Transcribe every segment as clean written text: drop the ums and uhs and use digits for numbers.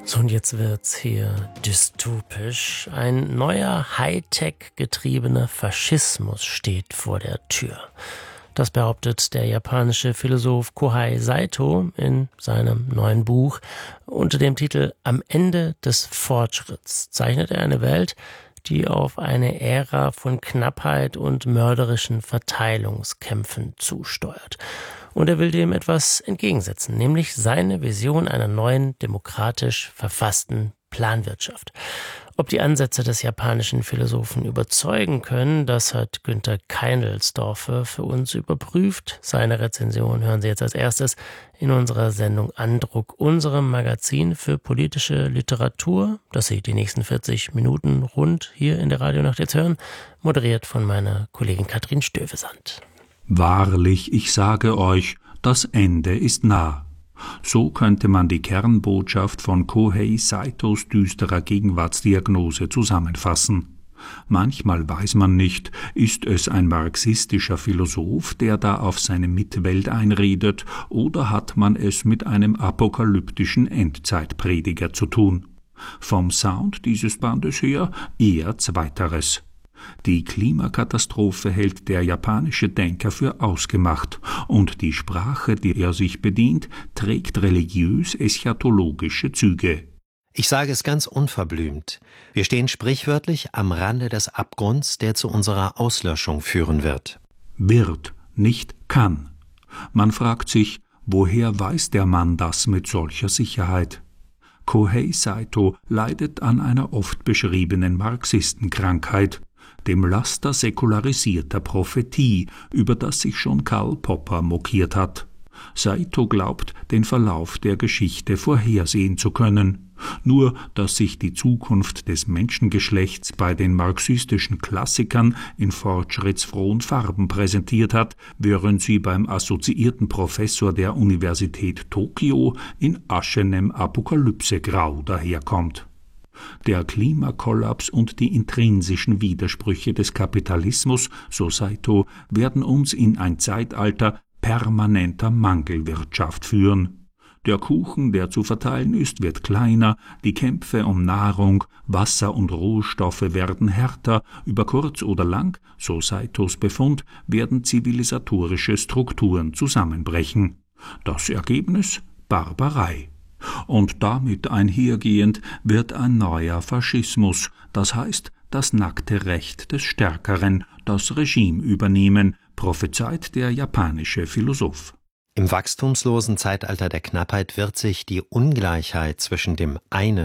So, und jetzt wird's hier dystopisch. Ein neuer Hightech-getriebener Faschismus steht vor der Tür. Das behauptet der japanische Philosoph Kohei Saito in seinem neuen Buch. Unter dem Titel »Am Ende des Fortschritts« zeichnet er eine Welt, die auf eine Ära von Knappheit und mörderischen Verteilungskämpfen zusteuert. Und er will dem etwas entgegensetzen, nämlich seine Vision einer neuen, demokratisch verfassten Planwirtschaft. Ob die Ansätze des japanischen Philosophen überzeugen können, das hat Günter Keindelsdorfer für uns überprüft. Seine Rezension hören Sie jetzt als erstes in unserer Sendung Andruck, unserem Magazin für politische Literatur, das Sie die nächsten 40 Minuten rund hier in der Radionacht jetzt hören, moderiert von meiner Kollegin Katrin Stövesand. Wahrlich, ich sage euch, das Ende ist nah. So könnte man die Kernbotschaft von Kohei Saitos düsterer Gegenwartsdiagnose zusammenfassen. Manchmal weiß man nicht, ist es ein marxistischer Philosoph, der da auf seine Mitwelt einredet, oder hat man es mit einem apokalyptischen Endzeitprediger zu tun? Vom Sound dieses Bandes her eher Zweiteres. Die Klimakatastrophe hält der japanische Denker für ausgemacht, und die Sprache, die er sich bedient, trägt religiös-eschatologische Züge. Ich sage es ganz unverblümt. Wir stehen sprichwörtlich am Rande des Abgrunds, der zu unserer Auslöschung führen wird. Wird, nicht kann. Man fragt sich, woher weiß der Mann das mit solcher Sicherheit? Kohei Saito leidet an einer oft beschriebenen Marxistenkrankheit, dem Laster säkularisierter Prophetie, über das sich schon Karl Popper mokiert hat. Saito glaubt, den Verlauf der Geschichte vorhersehen zu können. Nur, dass sich die Zukunft des Menschengeschlechts bei den marxistischen Klassikern in fortschrittsfrohen Farben präsentiert hat, während sie beim assoziierten Professor der Universität Tokio in aschenem Apokalypsegrau daherkommt. Der Klimakollaps und die intrinsischen Widersprüche des Kapitalismus, so Saito, werden uns in ein Zeitalter permanenter Mangelwirtschaft führen. Der Kuchen, der zu verteilen ist, wird kleiner, die Kämpfe um Nahrung, Wasser und Rohstoffe werden härter, über kurz oder lang, so Saitos Befund, werden zivilisatorische Strukturen zusammenbrechen. Das Ergebnis? Barbarei. Und damit einhergehend wird ein neuer Faschismus, das heißt das nackte Recht des Stärkeren, das Regime übernehmen, prophezeit der japanische Philosoph. Im wachstumslosen Zeitalter der Knappheit wird sich die Ungleichheit zwischen dem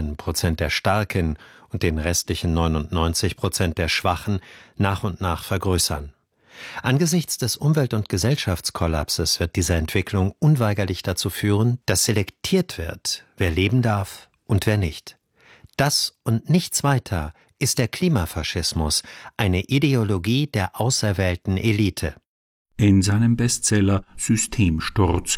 1% der Starken und den restlichen 99% der Schwachen nach und nach vergrößern. Angesichts des Umwelt- und Gesellschaftskollapses wird diese Entwicklung unweigerlich dazu führen, dass selektiert wird, wer leben darf und wer nicht. Das und nichts weiter ist der Klimafaschismus, eine Ideologie der auserwählten Elite. In seinem Bestseller »Systemsturz«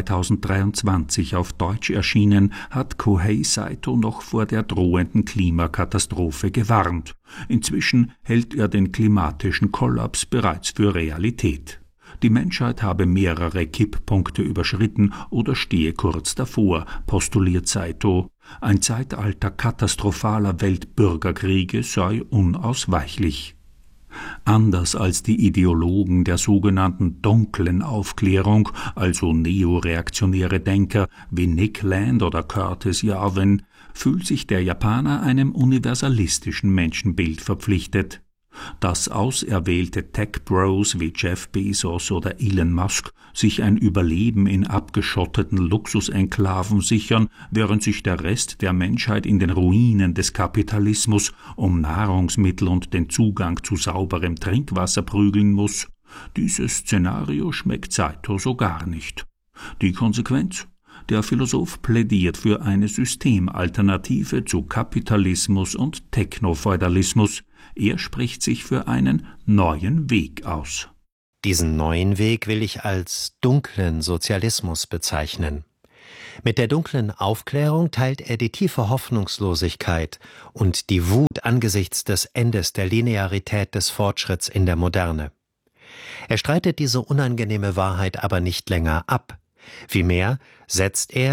2023 auf Deutsch erschienen, hat Kohei Saito noch vor der drohenden Klimakatastrophe gewarnt. Inzwischen hält er den klimatischen Kollaps bereits für Realität. Die Menschheit habe mehrere Kipppunkte überschritten oder stehe kurz davor, postuliert Saito. Ein Zeitalter katastrophaler Weltbürgerkriege sei unausweichlich. Anders als die Ideologen der sogenannten dunklen Aufklärung, also neoreaktionäre Denker wie Nick Land oder Curtis Yarvin, fühlt sich der Japaner einem universalistischen Menschenbild verpflichtet. Dass auserwählte Tech-Bros wie Jeff Bezos oder Elon Musk sich ein Überleben in abgeschotteten Luxusenklaven sichern, während sich der Rest der Menschheit in den Ruinen des Kapitalismus um Nahrungsmittel und den Zugang zu sauberem Trinkwasser prügeln muss, dieses Szenario schmeckt Saito so gar nicht. Die Konsequenz? Der Philosoph plädiert für eine Systemalternative zu Kapitalismus und Technofeudalismus. Er spricht sich für einen neuen Weg aus. Diesen neuen Weg will ich als dunklen Sozialismus bezeichnen. Mit der dunklen Aufklärung teilt er die tiefe Hoffnungslosigkeit und die Wut angesichts des Endes der Linearität des Fortschritts in der Moderne. Er streitet diese unangenehme Wahrheit aber nicht länger ab. Vielmehr setzt er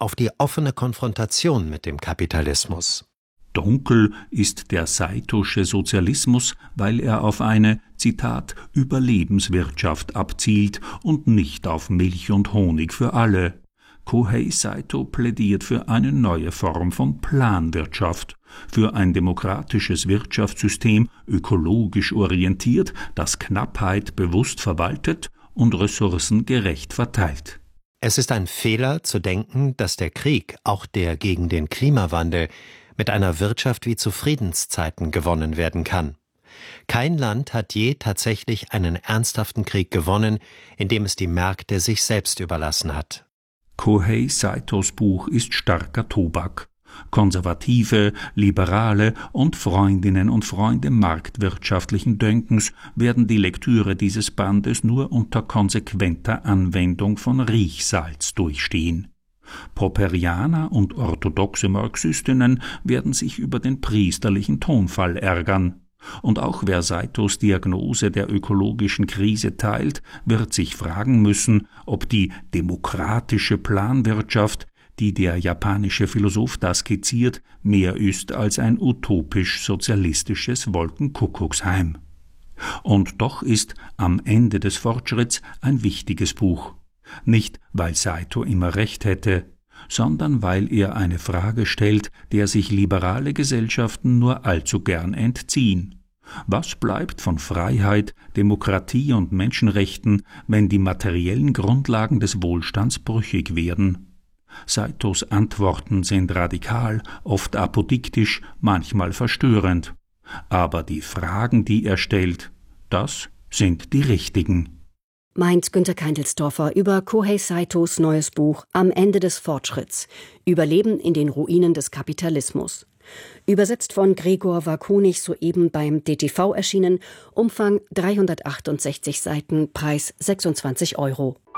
auf die offene Konfrontation mit dem Kapitalismus. Dunkel ist der Saitosche Sozialismus, weil er auf eine, Zitat, Überlebenswirtschaft abzielt und nicht auf Milch und Honig für alle. Kohei Saito plädiert für eine neue Form von Planwirtschaft, für ein demokratisches Wirtschaftssystem, ökologisch orientiert, das Knappheit bewusst verwaltet und Ressourcen gerecht verteilt. Es ist ein Fehler zu denken, dass der Krieg, auch der gegen den Klimawandel, mit einer Wirtschaft wie zu Friedenszeiten gewonnen werden kann. Kein Land hat je tatsächlich einen ernsthaften Krieg gewonnen, in dem es die Märkte sich selbst überlassen hat. Kohei Saitos Buch ist starker Tobak. Konservative, Liberale und Freundinnen und Freunde marktwirtschaftlichen Denkens werden die Lektüre dieses Bandes nur unter konsequenter Anwendung von Riechsalz durchstehen. Popperianer und orthodoxe Marxistinnen werden sich über den priesterlichen Tonfall ärgern. Und auch wer Saitos Diagnose der ökologischen Krise teilt, wird sich fragen müssen, ob die demokratische Planwirtschaft, die der japanische Philosoph da skizziert, mehr ist als ein utopisch-sozialistisches Wolkenkuckucksheim. Und doch ist Am Ende des Fortschritts ein wichtiges Buch. Nicht, weil Saito immer recht hätte, sondern weil er eine Frage stellt, der sich liberale Gesellschaften nur allzu gern entziehen. Was bleibt von Freiheit, Demokratie und Menschenrechten, wenn die materiellen Grundlagen des Wohlstands brüchig werden? Saitos Antworten sind radikal, oft apodiktisch, manchmal verstörend. Aber die Fragen, die er stellt, das sind die richtigen. Meint Günter Keindelsdorfer über Kohei Saitos neues Buch Am Ende des Fortschritts. Überleben in den Ruinen des Kapitalismus. Übersetzt von Gregor Wakonig, soeben beim DTV erschienen, Umfang 368 Seiten, Preis 26 €.